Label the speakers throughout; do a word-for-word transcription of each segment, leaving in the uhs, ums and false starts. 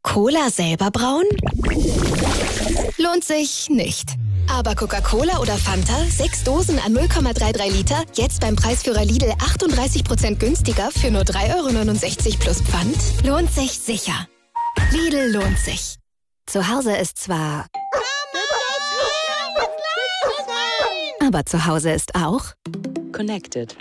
Speaker 1: Cola selber brauen? Lohnt sich nicht. Aber Coca-Cola oder Fanta, sechs Dosen an null Komma dreiunddreißig Liter, jetzt beim Preisführer Lidl achtunddreißig Prozent günstiger für nur drei Euro neunundsechzig plus Pfand? Lohnt sich sicher. Lidl lohnt sich. Zu Hause ist zwar... Aber zu Hause ist auch...
Speaker 2: Connected.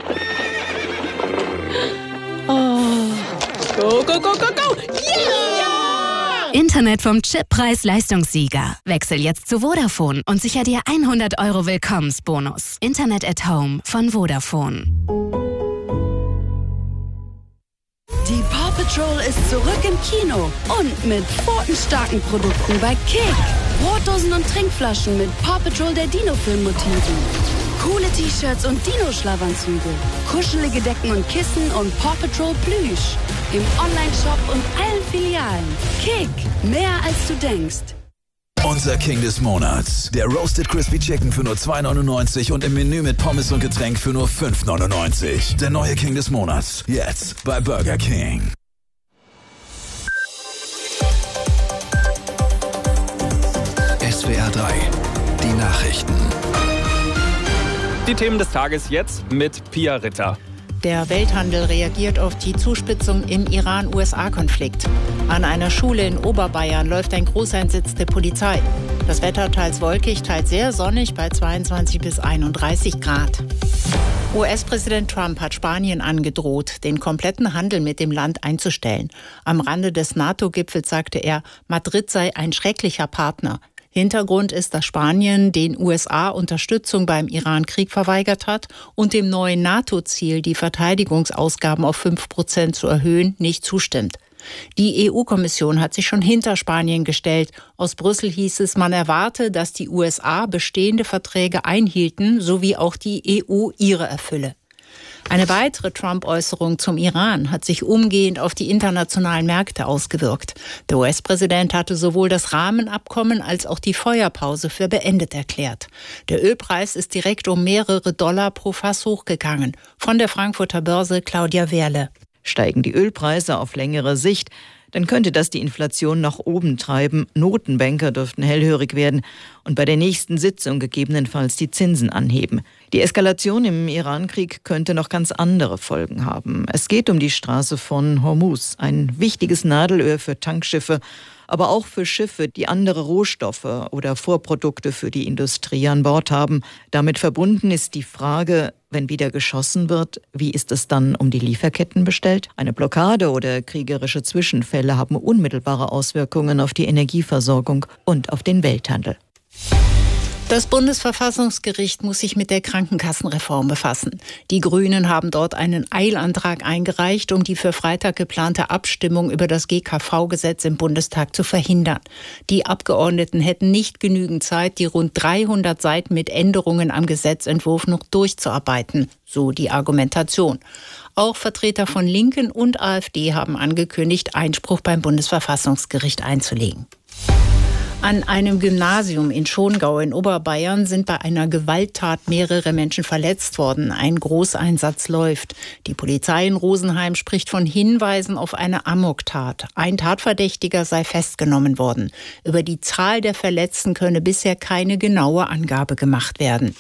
Speaker 2: Oh. Go, go, go, go, go!
Speaker 1: Yeah! Internet vom Chip-Preis-Leistungssieger. Wechsel jetzt zu Vodafone und sicher dir hundert Euro Willkommensbonus. Internet at Home von Vodafone.
Speaker 3: Die Paw Patrol ist zurück im Kino und mit pfotenstarken Produkten bei Kick. Brotdosen und Trinkflaschen mit Paw Patrol der Dino-Film-Motiven. Coole T-Shirts und Dino-Schlafanzüge. Kuschelige Decken und Kissen und Paw Patrol Plüsch. Im Online-Shop und allen Filialen. Kick, mehr als du denkst.
Speaker 4: Unser King des Monats. Der Roasted Crispy Chicken für nur zwei neunundneunzig und im Menü mit Pommes und Getränk für nur fünf neunundneunzig. Der neue King des Monats. Jetzt bei Burger King.
Speaker 5: S W R drei. Die Nachrichten.
Speaker 6: Die Themen des Tages jetzt mit Pia Ritter.
Speaker 7: Der Welthandel reagiert auf die Zuspitzung im Iran-U S A-Konflikt. An einer Schule in Oberbayern läuft ein Großeinsatz der Polizei. Das Wetter teils wolkig, teils sehr sonnig bei zweiundzwanzig bis einunddreißig Grad. U S-Präsident Trump hat Spanien angedroht, den kompletten Handel mit dem Land einzustellen. Am Rande des NATO-Gipfels sagte er, Madrid sei ein schrecklicher Partner. Hintergrund ist, dass Spanien den U S A Unterstützung beim Iran-Krieg verweigert hat und dem neuen NATO-Ziel, die Verteidigungsausgaben auf fünf Prozent zu erhöhen, nicht zustimmt. Die E U-Kommission hat sich schon hinter Spanien gestellt. Aus Brüssel hieß es, man erwarte, dass die U S A bestehende Verträge einhielten, sowie auch die E U ihre erfülle. Eine weitere Trump-Äußerung zum Iran hat sich umgehend auf die internationalen Märkte ausgewirkt. Der U S-Präsident hatte sowohl das Rahmenabkommen als auch die Feuerpause für beendet erklärt. Der Ölpreis ist direkt um mehrere Dollar pro Fass hochgegangen. Von der Frankfurter Börse Claudia Wehrle.
Speaker 8: Steigen die Ölpreise auf längere Sicht, dann könnte das die Inflation nach oben treiben. Notenbanker dürften hellhörig werden und bei der nächsten Sitzung gegebenenfalls die Zinsen anheben. Die Eskalation im Iran-Krieg könnte noch ganz andere Folgen haben. Es geht um die Straße von Hormuz, ein wichtiges Nadelöhr für Tankschiffe, aber auch für Schiffe, die andere Rohstoffe oder Vorprodukte für die Industrie an Bord haben. Damit verbunden ist die Frage, wenn wieder geschossen wird, wie ist es dann um die Lieferketten bestellt? Eine Blockade oder kriegerische Zwischenfälle haben unmittelbare Auswirkungen auf die Energieversorgung und auf den Welthandel.
Speaker 7: Das Bundesverfassungsgericht muss sich mit der Krankenkassenreform befassen. Die Grünen haben dort einen Eilantrag eingereicht, um die für Freitag geplante Abstimmung über das G K V-Gesetz im Bundestag zu verhindern. Die Abgeordneten hätten nicht genügend Zeit, die rund dreihundert Seiten mit Änderungen am Gesetzentwurf noch durchzuarbeiten, so die Argumentation. Auch Vertreter von Linken und AfD haben angekündigt, Einspruch beim Bundesverfassungsgericht einzulegen. An einem Gymnasium in Schongau in Oberbayern sind bei einer Gewalttat mehrere Menschen verletzt worden. Ein Großeinsatz läuft. Die Polizei in Rosenheim spricht von Hinweisen auf eine Amoktat. Ein Tatverdächtiger sei festgenommen worden. Über die Zahl der Verletzten könne bisher keine genaue Angabe gemacht werden.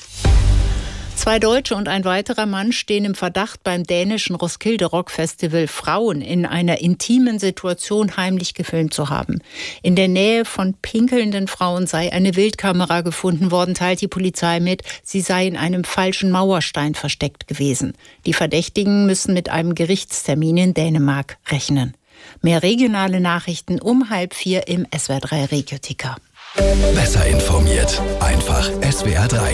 Speaker 7: Zwei Deutsche und ein weiterer Mann stehen im Verdacht, beim dänischen Roskilde Rock Festival Frauen in einer intimen Situation heimlich gefilmt zu haben. In der Nähe von pinkelnden Frauen sei eine Wildkamera gefunden worden, teilt die Polizei mit. Sie sei in einem falschen Mauerstein versteckt gewesen. Die Verdächtigen müssen mit einem Gerichtstermin in Dänemark rechnen. Mehr regionale Nachrichten um halb vier im S W R drei Regio-Ticker.
Speaker 5: Besser informiert. Einfach S W R drei.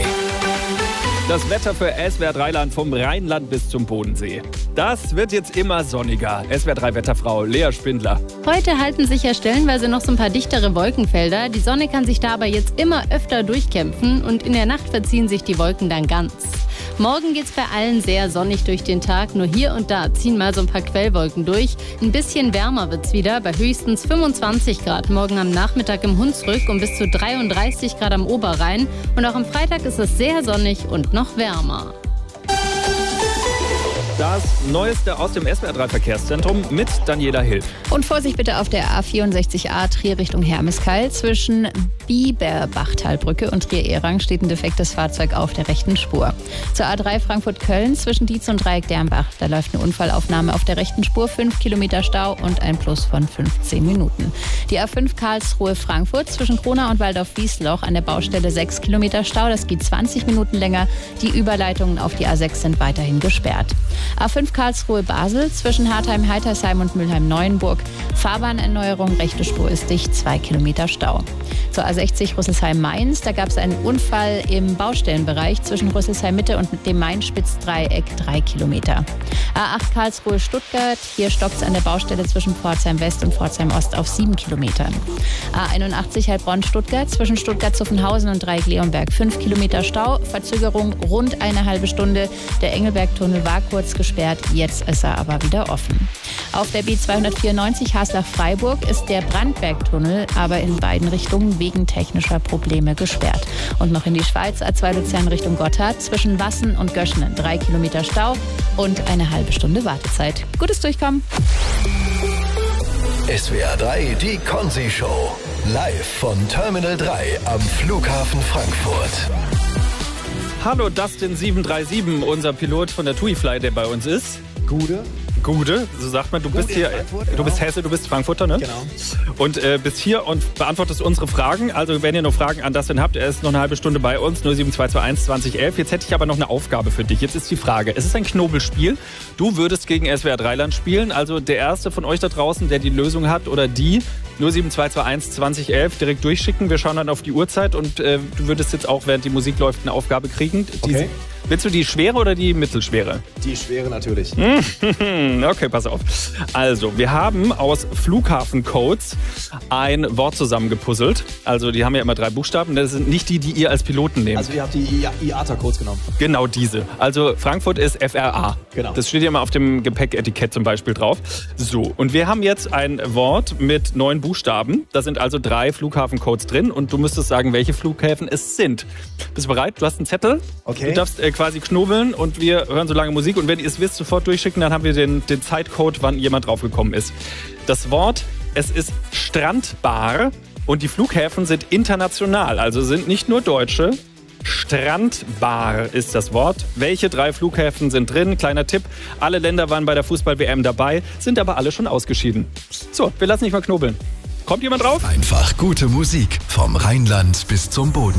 Speaker 6: Das Wetter für S W R drei Land vom Rheinland bis zum Bodensee. Das wird jetzt immer sonniger. S W R drei Wetterfrau Lea Spindler.
Speaker 9: Heute halten sich ja stellenweise noch so ein paar dichtere Wolkenfelder. Die Sonne kann sich da aber jetzt immer öfter durchkämpfen und in der Nacht verziehen sich die Wolken dann ganz. Morgen geht's bei allen sehr sonnig durch den Tag. Nur hier und da ziehen mal so ein paar Quellwolken durch. Ein bisschen wärmer wird's wieder, bei höchstens fünfundzwanzig Grad morgen am Nachmittag im Hunsrück und bis zu dreiunddreißig Grad am Oberrhein. Und auch am Freitag ist es sehr sonnig und noch wärmer.
Speaker 6: Das Neueste aus dem S W R drei Verkehrszentrum mit Daniela Hill.
Speaker 9: Und Vorsicht bitte auf der A vierundsechzig A Trier Richtung Hermeskeil. Zwischen Biberbachtalbrücke und Trier-Ehrang steht ein defektes Fahrzeug auf der rechten Spur. Zur A drei Frankfurt-Köln zwischen Dietz und Dreieck-Dernbach. Da läuft eine Unfallaufnahme auf der rechten Spur. fünf Kilometer Stau und ein Plus von fünfzehn Minuten. Die A fünf Karlsruhe-Frankfurt zwischen Kronau und Waldorf-Wiesloch an der Baustelle sechs Kilometer Stau. Das geht zwanzig Minuten länger. Die Überleitungen auf die A sechs sind weiterhin gesperrt. A fünf Karlsruhe-Basel zwischen Hartheim-Heitersheim und Mülheim-Neuenburg. Fahrbahnerneuerung, rechte Spur ist dicht, zwei Kilometer Stau. Zur A sechzig Rüsselsheim-Mainz, da gab es einen Unfall im Baustellenbereich zwischen Rüsselsheim-Mitte und dem Main-Spitz-Dreieck, drei Kilometer. A acht Karlsruhe-Stuttgart, hier stockt es an der Baustelle zwischen Pforzheim-West und Pforzheim-Ost auf sieben Kilometern. A einundachtzig Heilbronn-Stuttgart zwischen Stuttgart-Zuffenhausen und Dreieck-Leonberg, fünf Kilometer Stau, Verzögerung rund eine halbe Stunde. Der Engelberg-Tunnel war kurz gesperrt, jetzt ist er aber wieder offen. Auf der B zweihundertvierundneunzig Haslach-Freiburg ist der Brandbergtunnel aber in beiden Richtungen wegen technischer Probleme gesperrt. Und noch in die Schweiz, A zwei Luzern Richtung Gotthard, zwischen Wassen und Göschenen, drei Kilometer Stau und eine halbe Stunde Wartezeit. Gutes Durchkommen.
Speaker 5: S W R drei, die Konzi-Show. Live von Terminal drei am Flughafen Frankfurt.
Speaker 6: Hallo Dustin sieben drei sieben, unser Pilot von der TUI-Fly, der bei uns ist.
Speaker 10: Gude.
Speaker 6: Gude, so sagt man. Du
Speaker 10: Gut
Speaker 6: bist hier,
Speaker 10: Frankfurt,
Speaker 6: du
Speaker 10: genau.
Speaker 6: bist Hesse, du bist Frankfurter, ne?
Speaker 10: Genau.
Speaker 6: Und äh, bist hier und beantwortest unsere Fragen. Also wenn ihr noch Fragen an Dustin habt, er ist noch eine halbe Stunde bei uns, null sieben zwei zwei eins zwanzig elf. Jetzt hätte ich aber noch eine Aufgabe für dich. Jetzt ist die Frage, es ist ein Knobelspiel. Du würdest gegen S W R drei Land spielen. Also der Erste von euch da draußen, der die Lösung hat oder die, null sieben zwei zwei eins zwanzig elf, direkt durchschicken. Wir schauen dann auf die Uhrzeit und äh, du würdest jetzt auch, während die Musik läuft, eine Aufgabe kriegen. Die,
Speaker 10: Okay.
Speaker 6: Willst du die schwere oder die mittelschwere?
Speaker 10: Die schwere natürlich.
Speaker 6: Okay, pass auf. Also, wir haben aus Flughafencodes ein Wort zusammengepuzzelt. Also, die haben ja immer drei Buchstaben. Das sind nicht die, die ihr als Piloten nehmt.
Speaker 10: Also ihr habt die I A T A-Codes genommen.
Speaker 6: Genau diese. Also, Frankfurt ist F R A.
Speaker 10: Genau.
Speaker 6: Das steht ja immer auf dem Gepäcketikett zum Beispiel drauf. So, und wir haben jetzt ein Wort mit neun Buchstaben. Da sind also drei Flughafencodes drin und du müsstest sagen, welche Flughäfen es sind. Bist du bereit? Du hast einen Zettel.
Speaker 10: Okay.
Speaker 6: Du darfst äh, quasi knobeln und wir hören so lange Musik. Und wenn ihr es wisst, sofort durchschicken, dann haben wir den, den Zeitcode, wann jemand draufgekommen ist. Das Wort, es ist Strandbar und die Flughäfen sind international, also sind nicht nur deutsche. Strandbar ist das Wort. Welche drei Flughäfen sind drin? Kleiner Tipp, alle Länder waren bei der Fußball-W M dabei, sind aber alle schon ausgeschieden. So, wir lassen nicht mal knobeln. Kommt jemand drauf?
Speaker 5: Einfach gute Musik vom Rheinland bis zum Boden.